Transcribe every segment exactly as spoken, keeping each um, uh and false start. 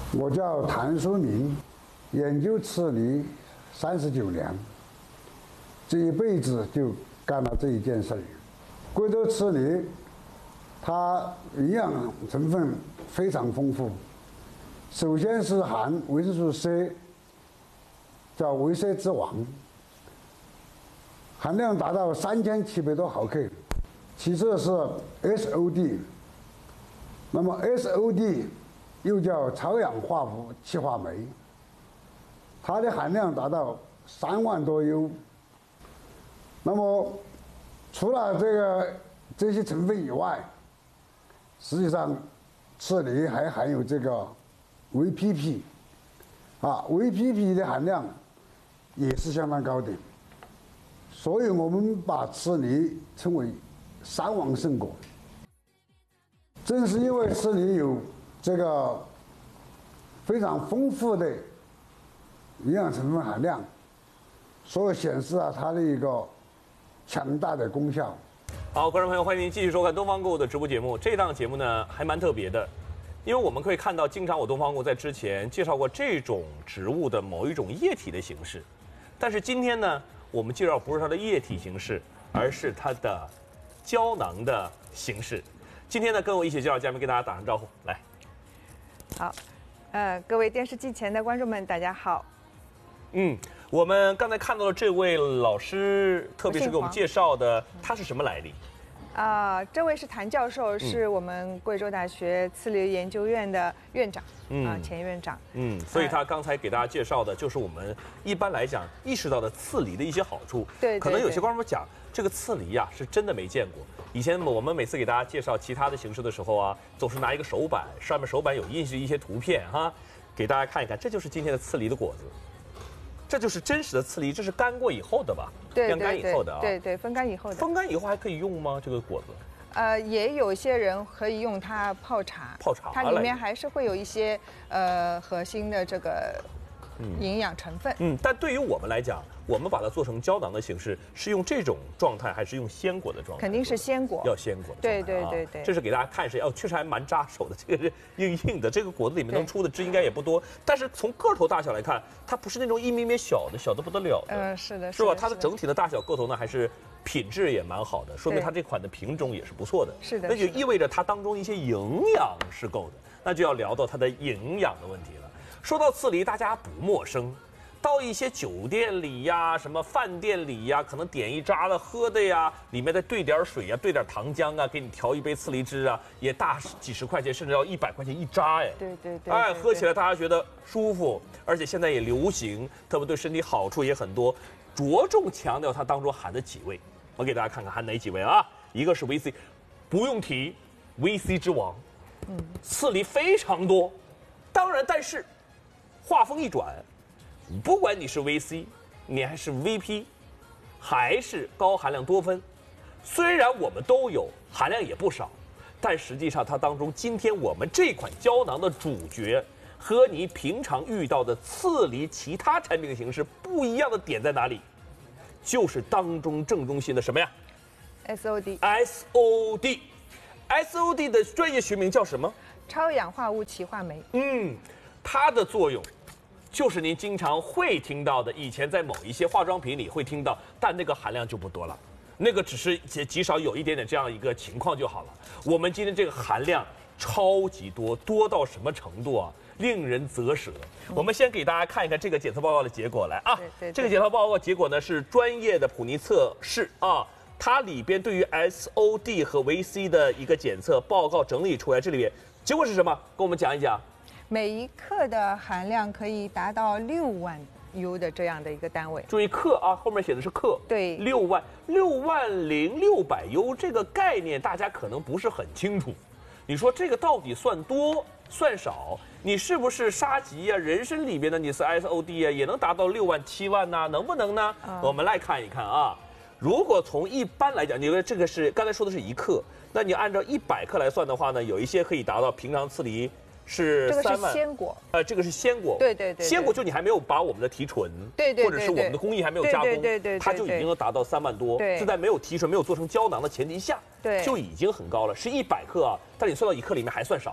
我叫谭书明，研究刺梨三十九年，这一辈子就干了这一件事儿。贵州刺梨，它营养成分非常丰富。首先是含维生素 C， 叫维 C 之王，含量达到三千七百多毫克。其次是 S O D， 那么 S O D 又叫超氧化物气化酶，它的含量达到三万多 U。那么除了这个这些成分以外，实际上刺梨还含有这个维 P P， 啊，维 P P 的含量也是相当高的，所以我们把刺梨称为三王圣果。正是因为刺梨有这个非常丰富的营养成分含量，所以显示了它的一个强大的功效。 好，观众朋友，欢迎您继续收看东方购物的直播节目。这档节目呢还蛮特别的，因为我们可以看到，经常我东方购在之前介绍过这种植物的某一种液体的形式，但是今天呢，我们介绍不是它的液体形式，而是它的胶囊的形式。今天呢，跟我一起介绍嘉宾，跟大家打声招呼，来。 好，呃，各位电视机前的观众们，大家好。 嗯，我们刚才看到的这位老师，特别是给我们介绍的，他是什么来历？ 啊、呃，这位是谭教授，是我们贵州大学刺梨研究院的院长，嗯啊、呃，前院长。嗯， 所以他刚才给大家介绍的，就是我们一般来讲意识到的刺梨的一些好处。 对，对可能有些观众们讲，这个刺梨呀、啊，是真的没见过。以前我们每次给大家介绍其他的形式的时候啊，总是拿一个手板，上面手板有印是一些图片哈，给大家看一看，这就是今天的刺梨的果子。这就是真实的刺梨，这是干过以后的吧？ 对， 晾干以后的啊。 对对，风干以后的。 风干以后还可以用吗？这个果子？ 呃，也有些人可以用它泡茶。 泡茶。 它里面还是会有一些呃核心的这个营养成分。 嗯，但对于我们来讲，我们把它做成胶囊的形式，是用这种状态还是用鲜果的状态？ 肯定是鲜果。 要鲜果。 对对对对。 这是给大家看一下，哦，确实还蛮扎手的，这个是硬硬的。这个果子里面能出的汁应该也不多，但是从个头大小来看，它不是那种一咪咪小的，小的不得了的。 嗯，是的， 是吧？它的整体的大小个头呢，还是品质也蛮好的，说明它这款的品种也是不错的。 是的。 那就意味着它当中一些营养是够的，那就要聊到它的营养的问题了。说到刺梨，大家不陌生。到一些酒店里呀，什么饭店里呀，可能点一扎的喝的呀，里面再兑点水呀，兑点糖浆啊，给你调一杯刺梨汁啊，也大几十块钱，甚至要一百块钱一扎哎。 对对对。 哎，喝起来大家觉得舒服，而且现在也流行，特别对身体好处也很多，着重强调它当中含的几味。我给大家看看含哪几味啊？一个是 V C， 不用提 ，V C 之王，嗯，刺梨非常多，当然，但是话锋一转。不管你是 V C， 你还是 V P， 还是高含量多酚，虽然我们都有，含量也不少，但实际上它当中，今天我们这款胶囊的主角和你平常遇到的刺梨其他产品的形式不一样的点在哪里？就是当中正中心的什么呀 ？S O D。 S O D，S O D 的专业学名叫什么？ 超氧化物气化酶。 嗯，它的作用。就是您经常会听到的，以前在某一些化妆品里会听到，但那个含量就不多了，那个只是极极少有一点点这样一个情况就好了。我们今天这个含量超级多，多到什么程度啊？令人啧舌。嗯、我们先给大家看一看这个检测报告的结果来啊。 对对对这个检测报告结果呢是专业的普尼测试啊，它里边对于 S O D 和维 C 的一个检测报告整理出来，这里边结果是什么？跟我们讲一讲。 每一克的含量可以达到六万 U 的这样的一个单位。 注意克啊，后面写的是克。 对， 六万六万零六百 U 这个概念大家可能不是很清楚。你说这个到底算多算少？你是不是沙棘呀、啊、人参里边的你是 S O D 啊，也能达到六万七万呐、啊？能不能呢？嗯、我们来看一看啊。如果从一般来讲，因为这个是刚才说的是一克，那你按照一百克来算的话呢，有一些可以达到平常刺梨。是三万， 这个是鲜果， 呃，这个是鲜果， 对对对， 鲜果就你还没有把我们的提纯， 对对， 或者是我们的工艺还没有加工， 对对对， 它就已经能达到三万多， 对， 是在没有提纯、没有做成胶囊的前提下， 对， 就已经很高了，是一百克啊，但你算到一克里面还算少，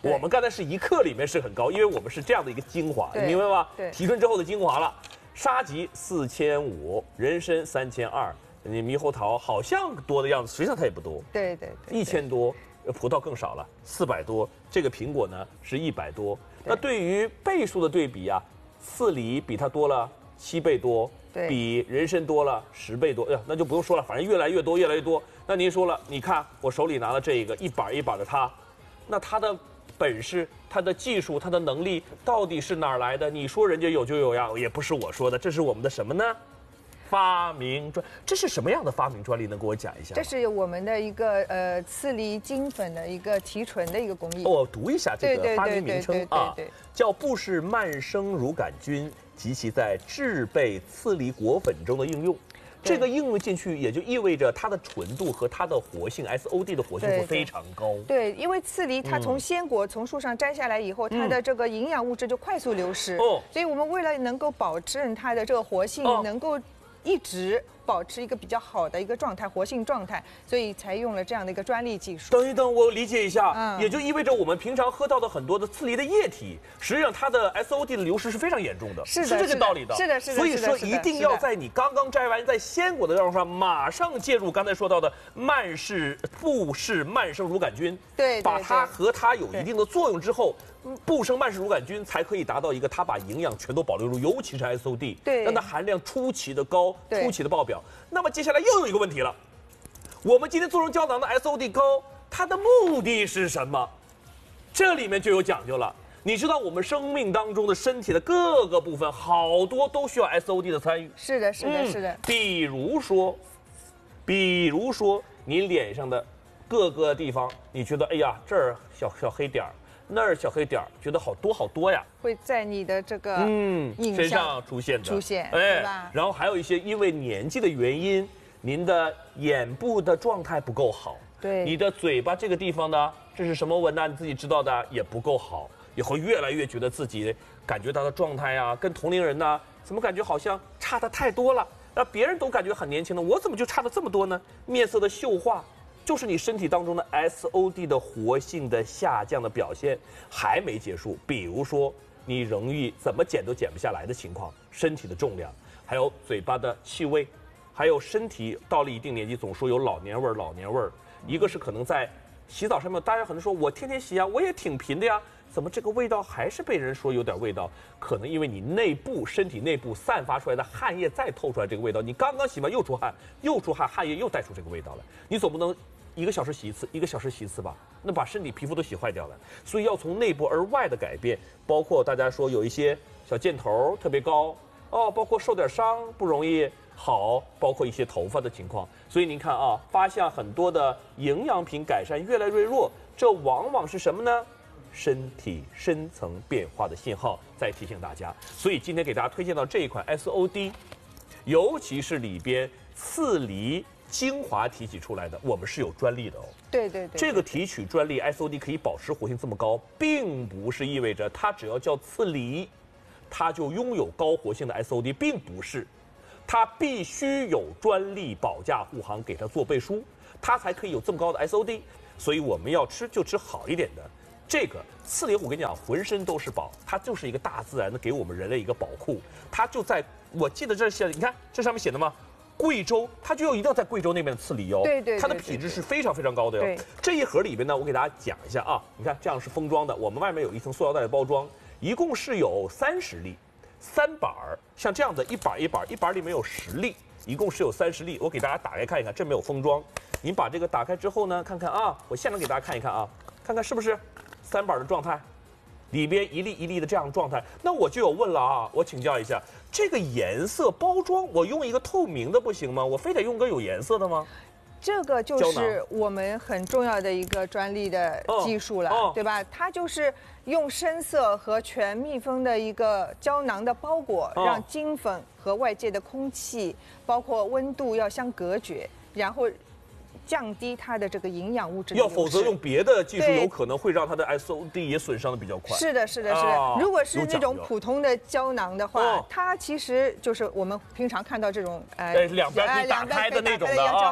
我们刚才是一克里面是很高，因为我们是这样的一个精华，你明白吗？ 对， 提纯之后的精华了。沙棘四千五，人参三千二，你猕猴桃好像多的样子，实际上它也不多。 对对对， 一千多，葡萄更少了，四百多。这个苹果呢是一百多。那对于倍数的对比啊，刺梨比它多了七倍多，比人参多了十倍多。哎呀，那就不用说了，反正越来越多，越来越多。那您说了，你看我手里拿了这个一把一把的它，那它的本事、它的技术、它的能力到底是哪儿来的？你说人家有就有呀，也不是我说的，这是我们的什么呢？发明专，这是什么样的发明专利？能给我讲一下？ 这是我们的一个呃刺梨精粉的一个提纯的一个工艺。 哦，读一下这个发明名称啊，叫布氏慢生乳杆菌及其在制备刺梨果粉中的应用。这个应用进去，也就意味着它的纯度和它的活性 ，S O D 的活性会非常高。 对，因为刺梨它从鲜果、嗯、从树上摘下来以后，它的这个营养物质就快速流失。哦、嗯，所以我们为了能够保证它的这个活性，哦、能够一直保持一个比较好的一个状态，活性状态，所以才用了这样的一个专利技术。 等一等，我理解一下，嗯、也就意味着我们平常喝到的很多的刺梨的液体，实际上它的 S O D 的流失是非常严重的， 是是这个道理的。 是的，是的。 所以说一定要在你刚刚摘完在鲜果的道路上，马上介入刚才说到的慢氏布氏慢生乳杆菌， 对， 把它和它有一定的作用之后。布生慢氏乳杆菌才可以达到一个它把营养全都保留住，尤其是 S O D， 对， 让它含量出奇的高，出奇的爆表。那么接下来又有一个问题了，我们今天做成胶囊的 S O D 高，它的目的是什么？这里面就有讲究了。你知道我们生命当中的身体的各个部分，好多都需要 S O D 的参与。 是的，是的，嗯、是的。 比如说，比如说你脸上的各个地方，你觉得哎呀这儿小小黑点儿。那儿小黑点儿，觉得好多好多呀， 会在你的这个嗯身上出现的， 出现，哎，对吧？ 然后还有一些因为年纪的原因，您的眼部的状态不够好， 对， 你的嘴巴这个地方呢，这是什么纹呢？你自己知道的也不够好，也会越来越觉得自己感觉到的状态啊，跟同龄人呢，怎么感觉好像差的太多了？那别人都感觉很年轻的，我怎么就差的这么多呢？面色的锈化。就是你身体当中的 S O D 的活性的下降的表现还没结束，比如说你容易怎么减都减不下来的情况，身体的重量，还有嘴巴的气味，还有身体到了一定年纪总说有老年味儿，老年味儿，一个是可能在洗澡上面，大家可能说我天天洗啊，我也挺频的呀，怎么这个味道还是被人说有点味道？可能因为你内部身体内部散发出来的汗液再透出来这个味道，你刚刚洗完又出汗，又出汗，汗液又带出这个味道来，你总不能一个小时洗一次，一个小时洗一次吧？那把身体皮肤都洗坏掉了。所以要从内部而外的改变，包括大家说有一些小箭头特别高哦，包括受点伤不容易好，包括一些头发的情况。所以您看啊，发现很多的营养品改善越来越弱，这往往是什么呢？身体深层变化的信号。再提醒大家，所以今天给大家推荐到这一款 S O D， 尤其是里边刺梨精华提取出来的，我们是有专利的哦。 对对 对, 对。 这个提取专利 S O D 可以保持活性这么高，并不是意味着它只要叫刺梨，它就拥有高活性的 S O D， 并不是，它必须有专利保驾护航给它做背书，它才可以有这么高的 S O D。所以我们要吃就吃好一点的。这个刺梨，我跟你讲，浑身都是宝，它就是一个大自然的给我们人类一个宝库。它就在，我记得这写，你看这上面写的吗？贵州，它就一定要在贵州那边的刺梨哦， 对 对, 对, 对， 它的品质是非常非常高的哟。 对， 这一盒里边呢，我给大家讲一下啊，你看这样是封装的，我们外面有一层塑料袋的包装，一共是有三十粒，三板儿，像这样的一板一板，一板里面有十粒，一共是有三十粒。我给大家打开看一看，这没有封装，您把这个打开之后呢，看看啊，我现场给大家看一看啊，看看是不是三板的状态。里边一粒一粒的这样的状态，那我就有问了啊，我请教一下，这个颜色包装，我用一个透明的不行吗？我非得用个有颜色的吗？ 这个就是我们很重要的一个专利的技术了，哦、对吧？它就是用深色和全密封的一个胶囊的包裹，哦、让精粉和外界的空气，包括温度要相隔绝，然后降低它的这个营养物质的流失。 要否则用别的技术，有可能会让它的 S O D 也损伤的比较快。 是的，是的，是的。啊、如果是那种普通的胶囊的话，哦、它其实就是我们平常看到这种呃两边可以打开的那种的胶囊。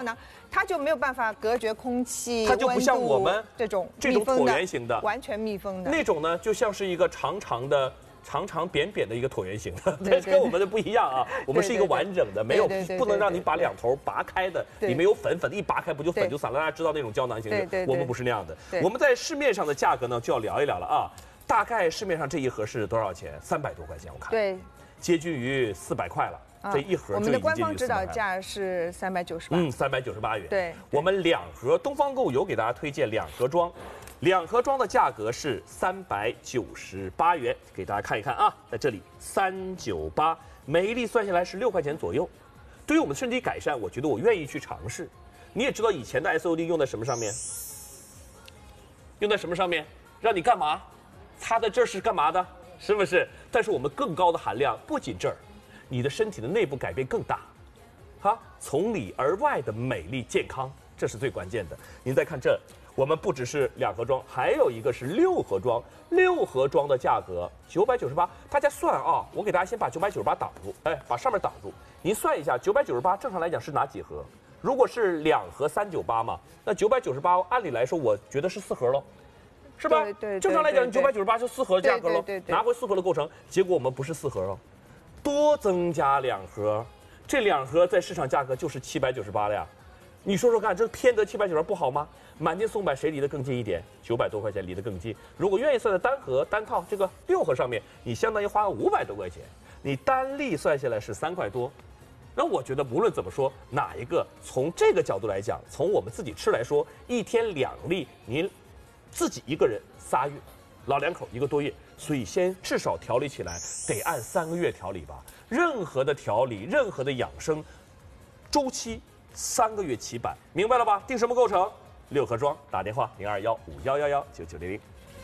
它就没有办法隔绝空气， 它就不像我们这种这种椭圆形的， 完全密封的那种呢，就像是一个长长的。长长扁扁的一个椭圆形的，这跟我们的不一样啊。我们是一个完整的，没有不能让你把两头拔开的，里面有粉粉的，一拔开不就粉就散了？大家知道那种胶囊型的，我们不是那样的。我们在市面上的价格呢，就要聊一聊了啊。大概市面上这一盒是多少钱？三百多块钱，我看。对，接近于四百块了。这一盒我们的官方指导价是三百九十八。 嗯，三百九十八元。 对， 我们两盒东方购物有给大家推荐两盒装。两盒装的价格是三百九十八元，给大家看一看啊，在这里三九八，每一粒算下来是六块钱左右。对于我们身体改善，我觉得我愿意去尝试。你也知道以前的 S O D 用在什么上面？用在什么上面？让你干嘛？擦在这儿是干嘛的？是不是？但是我们更高的含量不仅这儿，你的身体的内部改变更大，哈，从里而外的美丽健康，这是最关键的。您再看这。我们不只是两盒装，还有一个是六盒装。六盒装的价格九百九十八，大家算啊，我给大家先把九百九十八挡住，哎，把上面挡住。您算一下，九百九十八正常来讲是哪几盒？如果是两盒三九八嘛，那九百九十八按理来说，我觉得是四盒喽，是吧？ 对 对, 对。 正常来讲，九百九十八就四盒价格喽，拿回四盒的构成。结果我们不是四盒哦，多增加两盒，这两盒在市场价格就是七百九十八了呀。你说说看，这偏得七百九十八不好吗？满街送百，谁离得更近一点？九百多块钱离得更近。如果愿意算在单盒单套这个六盒上面，你相当于花了五百多块钱，你单粒算下来是三块多。那我觉得无论怎么说，哪一个从这个角度来讲，从我们自己吃来说，一天两粒，您自己一个人仨月，老两口一个多月，所以先至少调理起来得按三个月调理吧。任何的调理，任何的养生周期。三个月起版，明白了吧？定什么构成？六盒装，打电话零二幺五幺幺幺九九零零。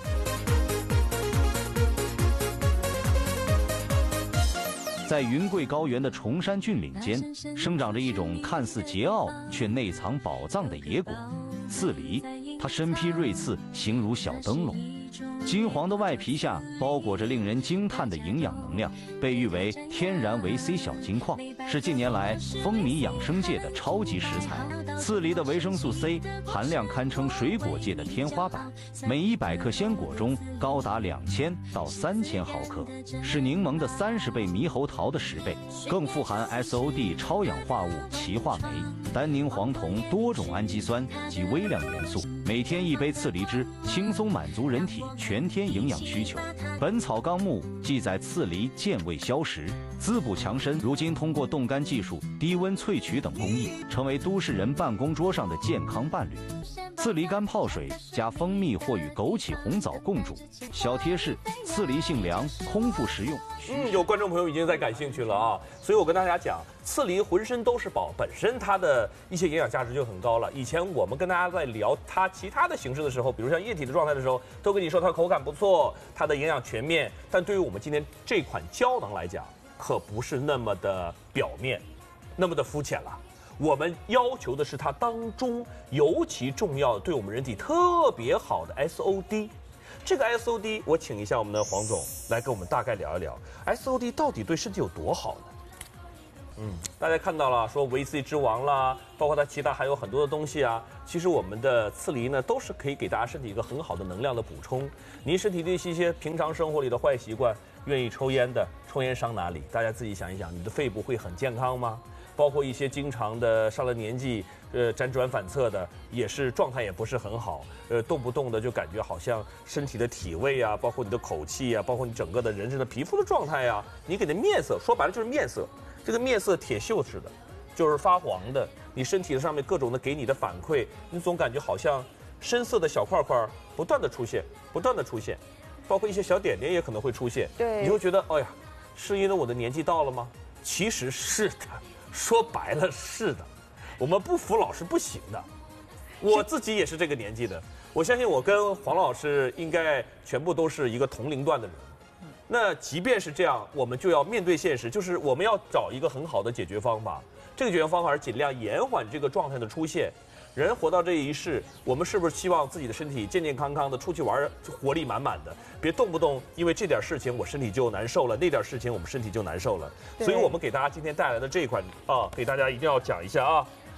在云贵高原的崇山峻岭间，生长着一种看似桀骜却内藏宝藏的野果——刺梨。它身披锐刺，形如小灯笼。金黄的外皮下包裹着令人惊叹的营养能量，被誉为天然维 C 小金矿，是近年来风靡养生界的超级食材。刺梨的维生素 C 含量堪称水果界的天花板，每一百克鲜果中高达两千到三千毫克，是柠檬的三十倍、猕猴桃的十倍，更富含 S O D 超氧化物歧化酶、单宁黄酮多种氨基酸及微量元素。每天一杯刺梨汁，轻松满足人体全天营养需求。《本草纲目》记载，刺梨健胃消食、滋补强身。如今通过冻干技术、低温萃取等工艺，成为都市人办公桌上的健康伴侣。刺梨干泡水，加蜂蜜或与枸杞、红枣共煮。小贴士：刺梨性凉，空腹食用。 嗯，有观众朋友已经在感兴趣了啊，所以我跟大家讲，刺梨浑身都是宝，本身它的一些营养价值就很高了。以前我们跟大家在聊它其他的形式的时候，比如像液体的状态的时候，都跟你说它口感不错，它的营养全面。但对于我们今天这款胶囊来讲，可不是那么的表面，那么的肤浅了。我们要求的是它当中尤其重要的，对我们人体特别好的 S O D。这个 S O D， 我请一下我们的黄总来跟我们大概聊一聊 S O D 到底对身体有多好呢？嗯，大家看到了，说维 C 之王啦，包括它其他还有很多的东西啊。其实我们的刺梨呢，都是可以给大家身体一个很好的能量的补充。您身体的一些平常生活里的坏习惯，愿意抽烟的，抽烟伤哪里？大家自己想一想，你的肺部会很健康吗？包括一些经常的上了年纪，呃，辗转反侧的，也是状态也不是很好，呃，动不动的就感觉好像身体的体味啊，包括你的口气啊，包括你整个的人身的皮肤的状态啊，你给的面色，说白了就是面色，这个面色铁锈似的，就是发黄的，你身体上面各种的给你的反馈，你总感觉好像深色的小块块不断的出现，不断的出现，包括一些小点点也可能会出现， 对， 你会觉得，哎呀，是因为我的年纪到了吗？其实是的。说白了是的，我们不服老是不行的。我自己也是这个年纪的，我相信我跟黄老师应该全部都是一个同龄段的人。那即便是这样，我们就要面对现实，就是我们要找一个很好的解决方法。这个解决方法是尽量延缓这个状态的出现。人活到这一世，我们是不是希望自己的身体健健康康的出去玩，活力满满的？别动不动因为这点事情我身体就难受了，那点事情我们身体就难受了。所以我们给大家今天带来的这一款啊，给大家一定要讲一下啊。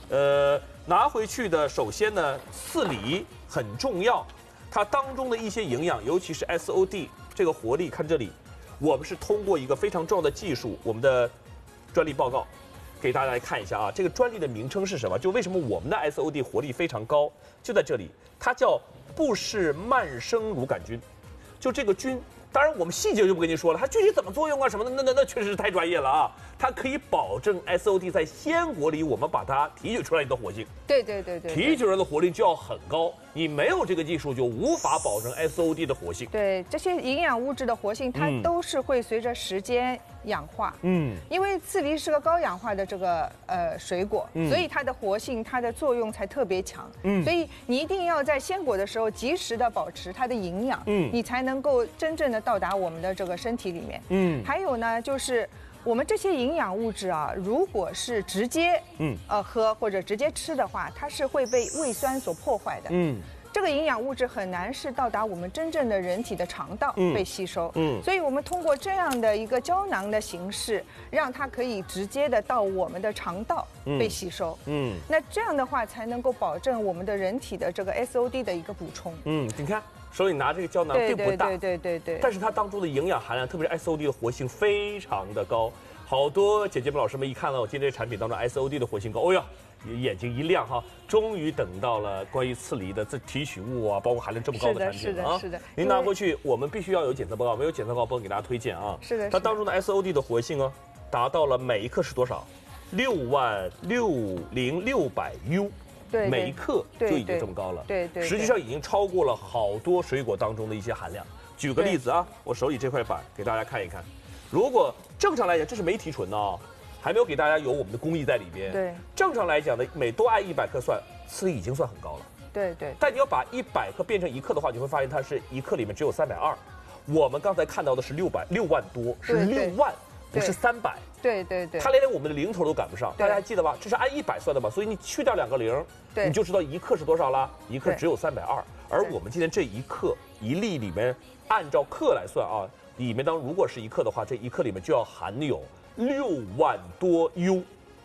呃，拿回去的首先呢，刺梨很重要，它当中的一些营养，尤其是 S O D 这个活力，看这里，我们是通过一个非常重要的技术，我们的专利报告。给大家来看一下啊，这个专利的名称是什么？就为什么我们的 S O D 活力非常高，就在这里，它叫布氏慢生乳杆菌，就这个菌。当然，我们细节就不跟您说了，它具体怎么作用啊什么的，那那那确实是太专业了啊！它可以保证 S O D 在鲜果里我们把它提取出来的活性。 对对对对， 提取出来的活力就要很高，你没有这个技术就无法保证 S O D 的活性。 对，这些营养物质的活性，它都是会随着时间氧化。嗯，因为刺梨是个高氧化的这个呃水果，嗯、所以它的活性、它的作用才特别强。嗯，所以你一定要在鲜果的时候及时的保持它的营养，嗯，你才能够真正的到达我们的这个身体里面。嗯，还有呢，就是我们这些营养物质啊，如果是直接嗯呃喝或者直接吃的话，它是会被胃酸所破坏的。嗯。这个营养物质很难是到达我们真正的人体的肠道被吸收，嗯，所以我们通过这样的一个胶囊的形式，让它可以直接的到我们的肠道被吸收，嗯，那这样的话才能够保证我们的人体的这个 S O D 的一个补充， 嗯，你看手里拿这个胶囊并不大， 对对对对， 但是它当中的营养含量，特别是 S O D 的活性非常的高，好多姐姐们老师们一看到我今天这产品当中 S O D 的活性高，哦呀。眼睛一亮哈，终于等到了关于刺梨的这提取物啊，包括含量这么高的产品了啊！ 是的，是的。 您拿过去，我们必须要有检测报告，没有检测报告不能给大家推荐啊。 是的。 它当中的 S O D 的活性哦，达到了每一克是多少？六万六零六百 U， 对， 每一克就已经这么高了。 对对。 实际上已经超过了好多水果当中的一些含量。举个例子啊，我手里这块板给大家看一看，如果正常来讲，这是没提纯哦。还没有给大家有我们的工艺在里边。 对， 正常来讲呢，每多按一百克蒜，刺梨已经算很高了。 对对。 但你要把一百克变成一克的话，你会发现它是一克里面只有三百二。我们刚才看到的是六百六万多，是六万，不是三百。 对对对。 它连连我们的零头都赶不上。大家还记得吧？这是按一百算的嘛，所以你去掉两个零，你就知道一克是多少了。一克只有三百二，而我们今天这一克一粒里面，按照克来算啊，里面当如果是一克的话，这一克里面就要含有。六万多 U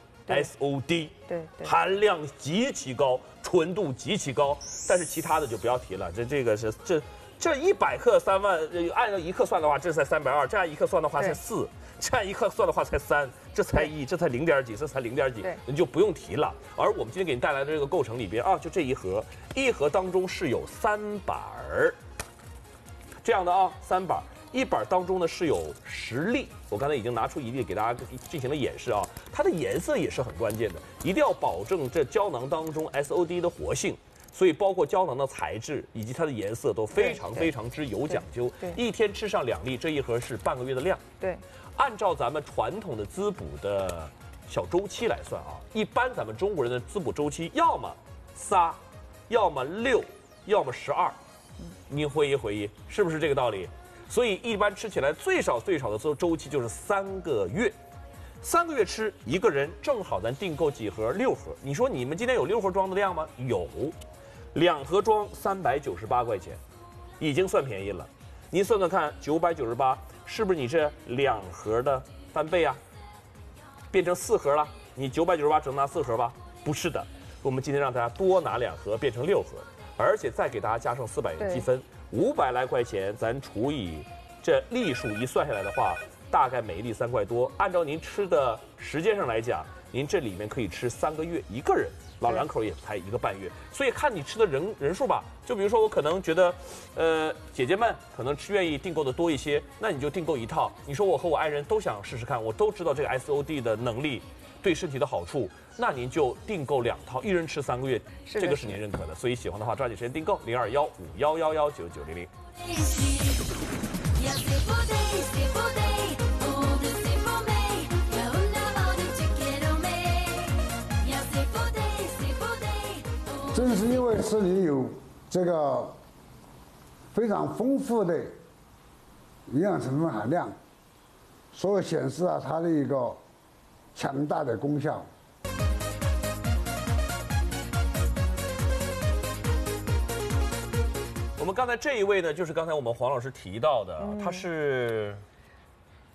S O D， 对对， 含量极其高，纯度极其高，但是其他的就不要提了。这这个是这这一百克三万，按照一克算的话，这才三百二；这样一克算的话才四；这样一克算的话才三，这才一，这才零点几，这才零点几，你就不用提了。而我们今天给你带来的这个构成里边啊，就这一盒，一盒当中是有三板儿这样的啊，三板。一板当中呢是有十粒，我刚才已经拿出一粒给大家进行了演示啊。它的颜色也是很关键的，一定要保证这胶囊当中 S O D 的活性，所以包括胶囊的材质以及它的颜色都非常非常之有讲究。一天吃上两粒，这一盒是半个月的量。 对， 按照咱们传统的滋补的小周期来算啊，一般咱们中国人的滋补周期要么仨，要么六，要么十二。您回忆回忆，是不是这个道理？所以一般吃起来最少最少的周周期就是三个月，三个月吃一个人正好咱订购几盒？六盒。你说你们今天有六盒装的量吗？有，两盒装三百九十八块钱，已经算便宜了。您算算看，九百九十八是不是你这两盒的翻倍啊？变成四盒了，你九百九十八只能拿四盒吧？不是的，我们今天让大家多拿两盒，变成六盒，而且再给大家加上四百元积分。五百来块钱，咱除以这粒数一算下来的话，大概每一粒三块多。按照您吃的时间上来讲，您这里面可以吃三个月，一个人老两口也才一个半月。所以看你吃的人人数吧。就比如说我可能觉得，呃，姐姐们可能吃愿意订购的多一些，那你就订购一套。你说我和我爱人都想试试看，我都知道这个 S O D 的能力对身体的好处。那您就订购两套，一人吃三个月，这个是您认可的。所以喜欢的话，抓紧时间订购零二幺五幺幺幺九九零零。 正是因为刺梨有这个非常丰富的营养成分含量，所以显示了它的一个强大的功效。 我们刚才这一位呢，就是刚才我们黄老师提到的，嗯、他是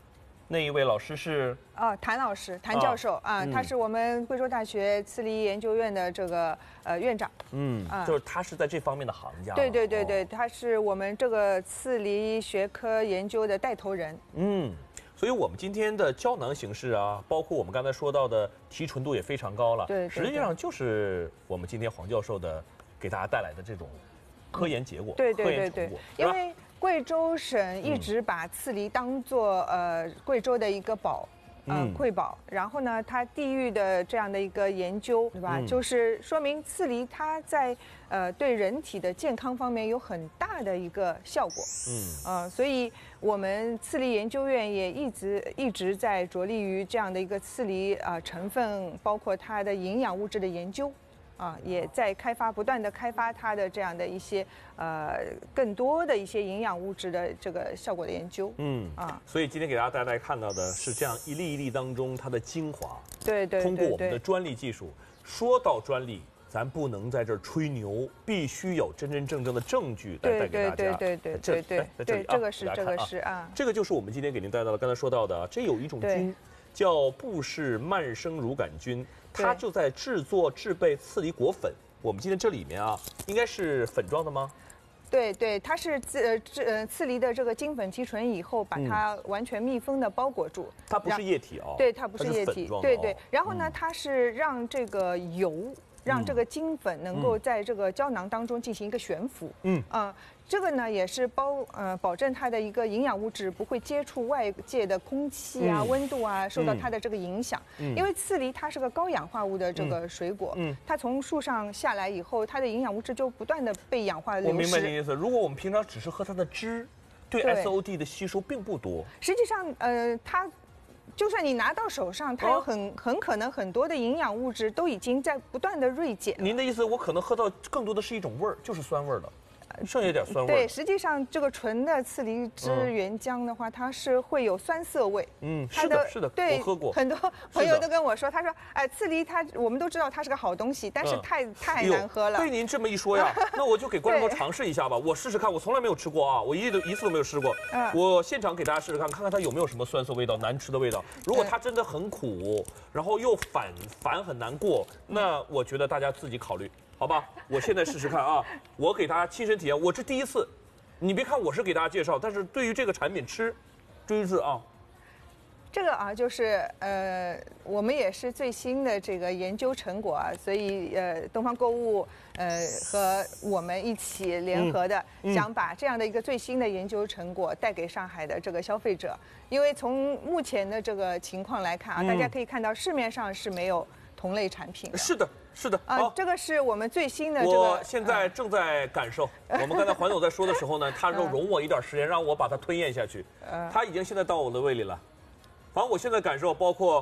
那一位老师是啊，谭老师，谭教授啊，他是我们贵州大学次梨研究院的这个呃院长。 嗯，就是他是在这方面的行家。 对对对对，他是我们这个次梨学科研究的带头人。 嗯。所以我们今天的胶囊形式啊，包括我们刚才说到的提纯度也非常高了。 对， 实际上就是我们今天黄教授的给大家带来的这种科研结果、 对对对对， 因为贵州省一直把次梨当做呃贵州的一个宝。嗯，瑰宝。然后呢，它地域的这样的一个研究，对吧？嗯、就是说明次梨它在呃对人体的健康方面有很大的一个效果。嗯，呃，所以我们次梨研究院也一直一直在着力于这样的一个次梨啊、呃、成分，包括它的营养物质的研究。啊，也在开发，不断的开发它的这样的一些呃更多的一些营养物质的这个效果的研究。嗯啊， 所以今天给大家带来看到的是这样一粒一粒当中它的精华。 对对对。 通过我们的专利技术，说到专利，咱不能在这儿吹牛，必须有真真正正的证据来带给大家。 对对对对对对对对，这个是这个是啊， 这个就是我们今天给您带到了刚才说到的，这有一种菌叫布氏蔓生乳杆菌。它就在制作制备次梨果粉。我们今天这里面啊，应该是粉状的吗？ 对对，它是次呃次呃次梨的这个精粉提纯以后，把它完全密封的包裹住。 嗯、它不是液体哦。 对，它不是液体。对对。然后呢，嗯、它是让这个油，让这个精粉能够在这个胶囊当中进行一个悬浮。嗯啊。呃这个呢也是包呃保证它的一个营养物质不会接触外界的空气啊、嗯、温度啊，受到它的这个影响。嗯、因为次梨它是个高氧化物的这个水果，嗯、它从树上下来以后，它的营养物质就不断的被氧化流失。 我明白您意思。如果我们平常只是喝它的汁，对 S O D 的吸收并不多。 实际上，呃，它就算你拿到手上，它有很、哦、很可能很多的营养物质都已经在不断的锐减。 您的意思，我可能喝到更多的是一种味儿，就是酸味儿的。剩下点酸味。 对，实际上这个纯的次梨汁原浆的话，它是会有酸涩味。 嗯，是的，是的， 对， 我喝过。 很多朋友都跟我说，他说，哎，次梨它我们都知道它是个好东西，但是太、嗯、太难喝了。 被您这么一说呀，那我就给观众朋友尝试一下吧，我试试看，我从来没有吃过啊，我一一次都没有试过。嗯，我现场给大家试试看，看看它有没有什么酸涩味道、难吃的味道。如果它真的很苦，然后又反反很难过，那我觉得大家自己考虑。好吧，我现在试试看啊！我给大家亲身体验，我这第一次，你别看我是给大家介绍，但是对于这个产品吃，第一次啊。 这个啊，就是呃，我们也是最新的这个研究成果啊，所以呃，东方购物呃和我们一起联合的，嗯嗯、想把这样的一个最新的研究成果带给上海的这个消费者，因为从目前的这个情况来看啊，嗯、大家可以看到市面上是没有同类产品的。 是的。是的啊， 哦、 这个是我们最新的这个。 我现在正在感受。我们刚才黄总在说的时候呢，他说容我一点时间，让我把它吞咽下去。他已经现在到我的胃里了。反正我现在感受，包括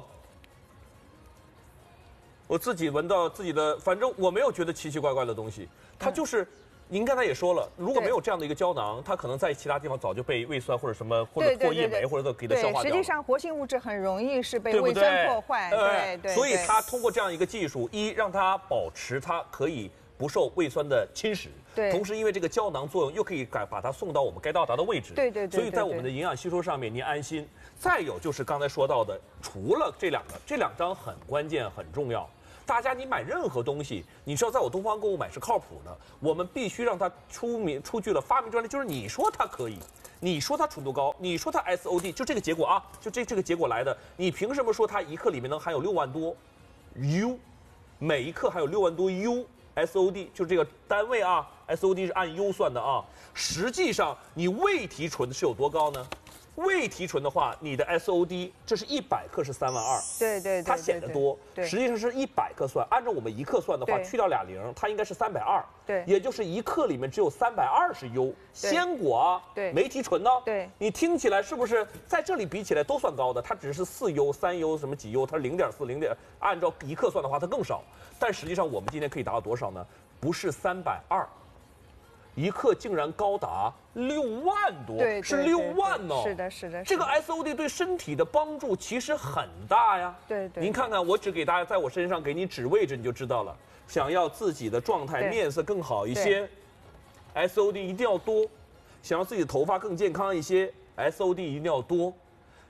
我自己闻到自己的，反正我没有觉得奇奇怪怪的东西，它就是。您刚才也说了，如果没有这样的一个胶囊，它可能在其他地方早就被胃酸或者什么或者唾液酶或者都给它消化掉了。 实际上，活性物质很容易是被胃酸破坏。对对。 所以它通过这样一个技术，一让它保持它可以不受胃酸的侵蚀， 对。 同时，因为这个胶囊作用，又可以把把它送到我们该到达的位置。 对对对。 所以在我们的营养吸收上面，您安心。再有就是刚才说到的，除了这两个，这两张很关键很重要。大家，你买任何东西，你知道在我东方购物买是靠谱的，我们必须让它出名出具了发明专利，就是你说它可以，你说它纯度高，你说它 S O D， 就这个结果啊，就这这个结果来的，你凭什么说它一克里面能含有六万多 U， 每一克含有六万多 U，S O D 就是这个单位啊 ，S O D 是按 U 算的啊，实际上你未提纯是有多高呢？未提纯的话，你的 S O D 这是一百克是三万二， 对对对， 它显得多，实际上是一百克算。按照我们一克算的话，去掉俩零，它应该是三百二， 对， 也就是一克里面只有三百二十 U。鲜果啊， 对， 没提纯呢， 对， 你听起来是不是在这里比起来都算高的？它只是四 U、三 U 什么几 U， 它是零点四、零点，按照一克算的话，它更少。但实际上我们今天可以达到多少呢？不是三百二。一克竟然高达六万多， 对， 是六万呢、哦。 是的，是的。 这个 S O D 对身体的帮助其实很大呀。 对对。 您看看，我只给大家在我身上给你指位置，你就知道了。想要自己的状态面色更好一些 ，S O D 一定要多；想要自己的头发更健康一些 ，S O D 一定要多；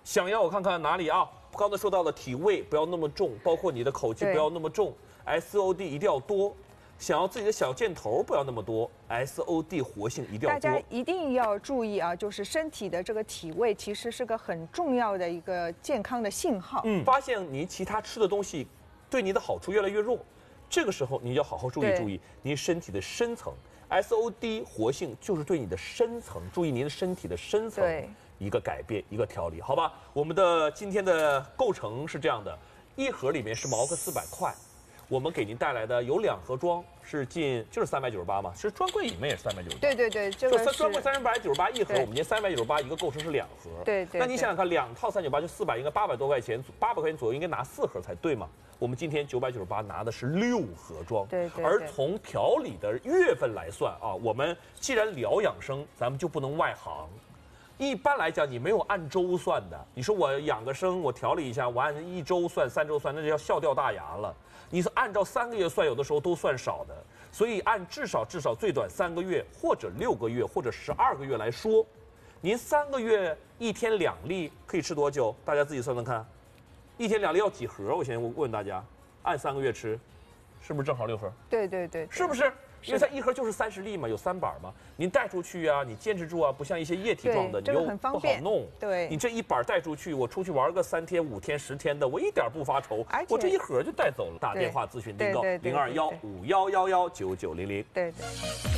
想要我看看哪里啊？刚才说到了体味不要那么重，包括你的口气不要那么重 ，S O D 一定要多。想要自己的小箭头不要那么多 ，S O D 活性一定要多。 大家一定要注意啊，就是身体的这个体味其实是个很重要的一个健康的信号。 嗯，发现你其他吃的东西对你的好处越来越弱，这个时候你要好好注意注意您身体的深层 ，S O D 活性就是对你的深层，注意您的身体的深层一个改变一个调理，好吧？我们的今天的构成是这样的，一盒里面是毛克四百块。我们给您带来的有两盒装，是近就是三百九十八嘛，其实专柜里面也是三百九十八。 对对对，这个就专柜三百九十八一盒，我们今天三百九十八一个构成是两盒。 对对。 那你想想看，两套三九八就四百，应该八百多块钱，八百块钱左右应该拿四盒才对嘛？我们今天九百九十八拿的是六盒装。 对对。 而从调理的月份来算啊，我们既然聊养生，咱们就不能外行。一般来讲，你没有按周算的。你说我养个生，我调理一下，我按一周算、三周算，那就要笑掉大牙了。你是按照三个月算，有的时候都算少的。所以按至少至少最短三个月，或者六个月，或者十二个月来说，您三个月一天两粒可以吃多久？大家自己算算看。一天两粒要几盒？我先问大家，按三个月吃，是不是正好六盒？ 对对 对, 对。 是不是？因为它一盒就是三十粒嘛，有三板嘛，您带出去啊，你坚持住啊，不像一些液体状的，你又不好弄。 对， 你这一板带出去，我出去玩个三天、五天、十天的，我一点不发愁，我这一盒就带走了。打电话咨询订购零二幺五幺幺幺九九零零。 对对。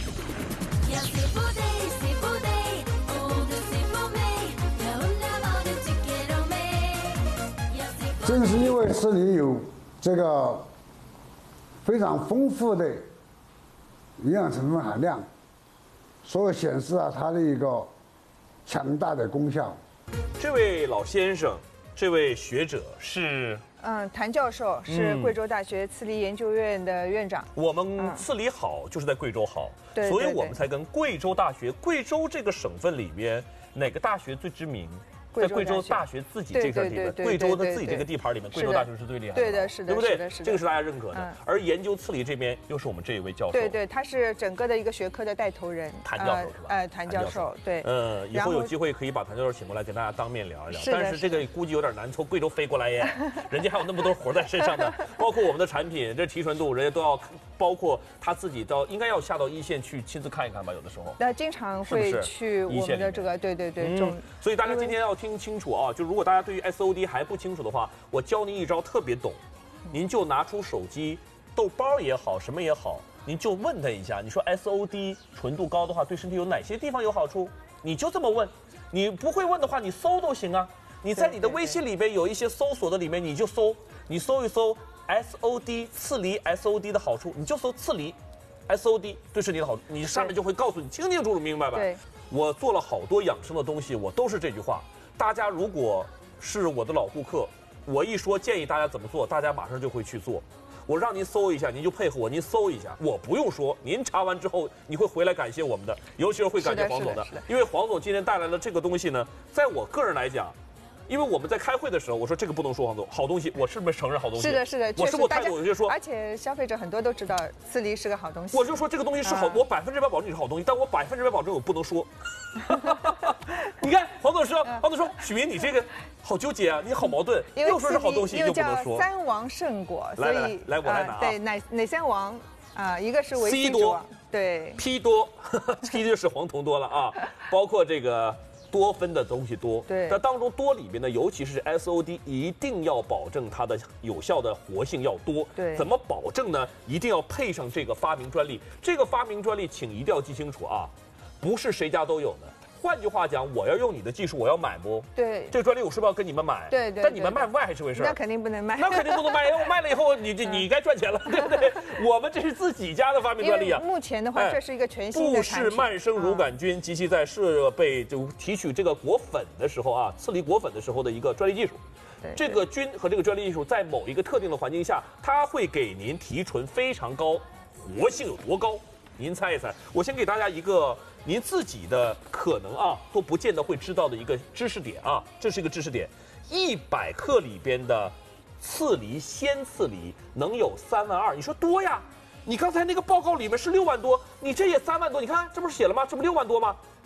正是因为这里有这个非常丰富的营养成分含量，所以显示啊它的一个强大的功效。 这位老先生，这位学者是嗯，谭教授是贵州大学次理研究院的院长。 我们次理好就是在贵州好， 对， 所以我们才跟贵州大学，贵州这个省份里面哪个大学最知名？在贵州大学自己这个地方，贵州的自己这个地盘里面，贵州大学是最厉害的， 对的，是的， 对不对？ 是的， 这个是大家认可的。而研究次理这边又是我们这一位教授， 对对，他是整个的一个学科的带头人， 谭教授是吧？ 呃，谭教授，对。 呃，以后有机会可以把谭教授请过来跟大家当面聊一聊，但是这个估计有点难，从贵州飞过来耶，人家还有那么多活在身上的，包括我们的产品，这提纯度，人家都要，包括他自己到应该要下到一线去亲自看一看吧，有的时候。 那经常会去我们的这个，对对对， 嗯。所以大家今天要听清楚啊，就如果大家对于 S O D 还不清楚的话，我教您一招特别懂，您就拿出手机，豆包也好，什么也好，您就问他一下，你说 S O D 纯度高的话，对身体有哪些地方有好处？你就这么问，你不会问的话，你搜都行啊。你在你的微信里边有一些搜索的里面，你就搜，你搜一搜 S O D 次梨 S O D 的好处，你就搜次梨 S O D 对身体的好处，你上面就会告诉你清清楚楚，明白吧？ 对。 我做了好多养生的东西，我都是这句话。大家如果是我的老顾客，我一说建议大家怎么做，大家马上就会去做。我让您搜一下，您就配合我，您搜一下，我不用说，您查完之后你会回来感谢我们的，尤其是会感谢黄总的，因为黄总今天带来了这个东西呢，在我个人来讲。因为我们在开会的时候，我说这个不能说黄总，好东西，我是不是承认好东西？ 是的，是的， 我是不是态度我就说， 而且消费者很多都知道次梨是个好东西。 我就说这个东西是好，啊、我百分之百保证你是好东西，但我百分之百保证我不能说。你看黄总说，黄总说，许明你这个好纠结啊，你好矛盾，又说是好东西，又不能说。 三王圣果，所以来来来，我来拿、啊。 对，哪哪三王啊？一个是维 C 多，对 ，P 多 ，P 就是黄酮多了啊，包括这个。多酚的东西多， 对， 那当中多里面呢，尤其是 S O D， 一定要保证它的有效的活性要多。 对， 怎么保证呢？一定要配上这个发明专利。这个发明专利，请一定要记清楚啊，不是谁家都有的。换句话讲，我要用你的技术，我要买不？ 对， 这个专利我是不是要跟你们买？ 对 对, 对。 但你们卖不卖还是回事？ 那肯定不能卖。 那肯定不能卖，因为我卖了以后，你你你该赚钱了，对不对？我们这是自己家的发明专利啊。 目前的话，这是一个全新的产品。 布氏曼生乳杆菌及其在设备就提取这个果粉的时候啊，次梨果粉的时候的一个专利技术。这个菌和这个专利技术在某一个特定的环境下，它会给您提纯非常高，活性有多高？您猜一猜。我先给大家一个。您自己的可能啊都不见得会知道的一个知识点啊，这是一个知识点，一百克里边的次梨鲜次梨能有三万二，你说多呀？你刚才那个报告里面是六万多，你这也三万多，你看这不是写了吗？这不六万多吗？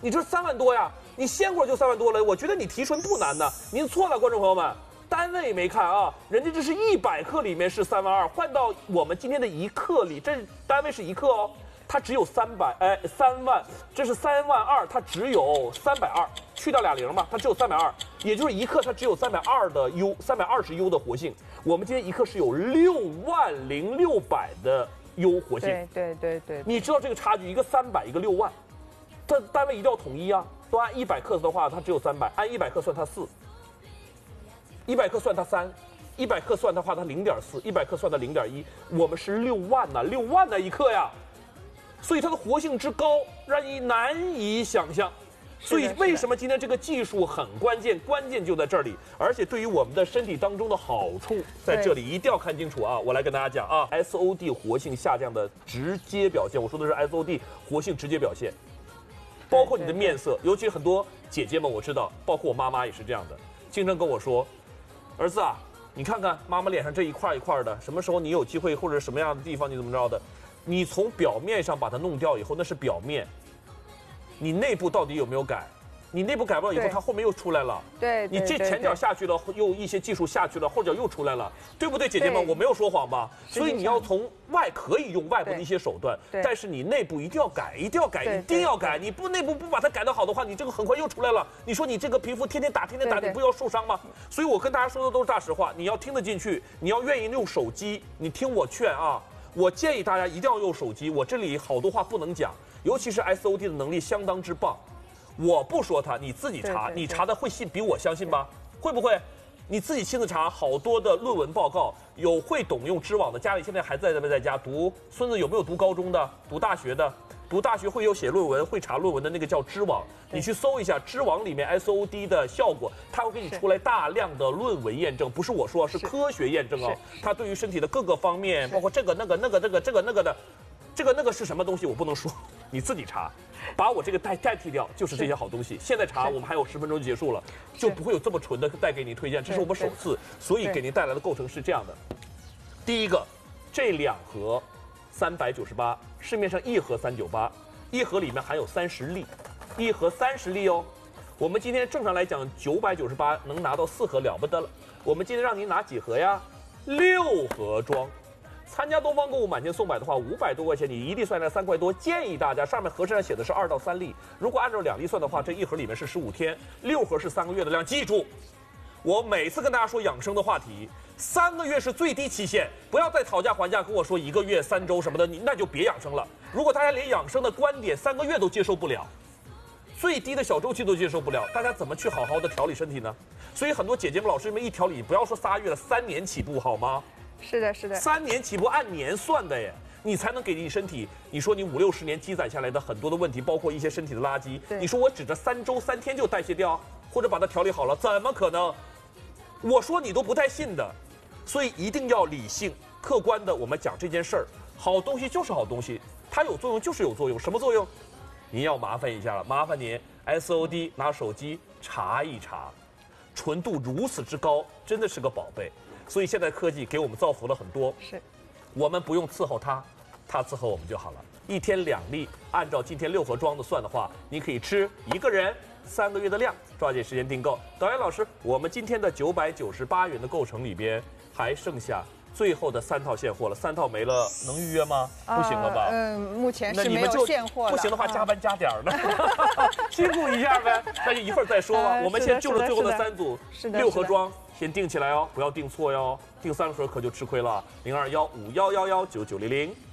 你这三万多呀，你鲜果就三万多了，我觉得你提纯不难的。您错了，观众朋友们，单位没看啊，人家这是一百克里面是三万二，换到我们今天的一克里，这单位是一克哦，它只有三百，哎，三万，这是三万二，它只有三百二，去掉俩零嘛，它只有三百二，也就是一克它只有三百二的 U， 三百二十 U 的活性。我们今天一克是有六万零六百的 U 活性。 对对对对， 你知道这个差距，一个三百，一个六万。它单位一定要统一啊！都按一百克的话，它只有三百；按一百克算它四，一百克算它三，一百克算的话它零点四，一百克算它零点一。我们是六万呐，六万的一克呀！所以它的活性之高，让你难以想象。所以为什么今天这个技术很关键？关键就在这里，而且对于我们的身体当中的好处在这里一定要看清楚啊！我来跟大家讲啊 ，S O D 活性下降的直接表现，我说的是 S O D 活性直接表现。包括你的面色，尤其很多姐姐们，我知道，包括我妈妈也是这样的，经常跟我说：“儿子啊，你看看妈妈脸上这一块一块的，什么时候你有机会或者什么样的地方你怎么着的，你从表面上把它弄掉以后，那是表面，你内部到底有没有改？你内部改不了以后，它后面又出来了。 对， 你这前脚下去了，又一些技术下去了，后脚又出来了，对不对，姐姐们？我没有说谎吧？所以你要从外可以用外部的一些手段，但是你内部一定要改，一定要改，一定要改。你不内部不把它改得好的话，你这个很快又出来了。你说你这个皮肤天天打，天天打，你不要受伤吗？所以我跟大家说的都是大实话，你要听得进去，你要愿意用手机，你听我劝啊。我建议大家一定要用手机。我这里好多话不能讲，尤其是 S O D 的能力相当之棒。我不说它，你自己查，你查的会信比我相信吧？会不会？你自己亲自查，好多的论文报告，有会懂用知网的，家里现在还在在不在家读？孙子有没有读高中的？读大学的？读大学会有写论文、会查论文的那个叫知网，你去搜一下知网里面 S O D 的效果，它会给你出来大量的论文验证，不是我说，是科学验证哦。它对于身体的各个方面，包括这个、那个、那个、这个、这个、那个的。这个那个是什么东西我不能说，你自己查，把我这个代代替掉，就是这些好东西。现在查我们还有十分钟就结束了，就不会有这么纯的带给你推荐，这是我们首次，所以给您带来的构成是这样的。第一个，这两盒三百九十八，市面上一盒三九八，一盒里面含有三十粒，一盒三十粒哦。我们今天正常来讲九百九十八能拿到四盒了不得了，我们今天让您拿几盒呀？六盒装。参加东方购物满千送百的话，五百多块钱，你一粒算下来三块多。建议大家上面盒子上写的是二到三粒，如果按照两粒算的话，这一盒里面是十五天，六盒是三个月的量。记住，我每次跟大家说养生的话题，三个月是最低期限，不要再讨价还价跟我说一个月、三周什么的，你那就别养生了。如果大家连养生的观点三个月都接受不了，最低的小周期都接受不了，大家怎么去好好的调理身体呢？所以很多姐姐们、老师们一调理，不要说仨月了，三年起步好吗？ 是的，是的， 三年起步按年算的耶，你才能给你身体。你说你五六十年积攒下来的很多的问题，包括一些身体的垃圾，你说我指着三周三天就代谢掉，或者把它调理好了，怎么可能？我说你都不带信的，所以一定要理性、客观的我们讲这件事儿。好东西就是好东西，它有作用就是有作用，什么作用？您要麻烦一下了，麻烦您 S O D 拿手机查一查，纯度如此之高，真的是个宝贝。所以现在科技给我们造福了很多， 是， 我们不用伺候它，它伺候我们就好了。一天两粒，按照今天六盒装的算的话，你可以吃一个人三个月的量，抓紧时间订购。导演老师，我们今天的九百九十八元的购成里边还剩下最后的三套现货了，三套没了，能预约吗？ 呃、 不行了吧？ 嗯、呃，目前是没有现货了。 不行的话，加班加点儿呢，辛苦一下呗。那就一会儿再说吧。呃、我们先就着最后的三组六盒装。先定起来哦，不要定错哟，定三盒可就吃亏了。零二幺五幺幺幺九九零零。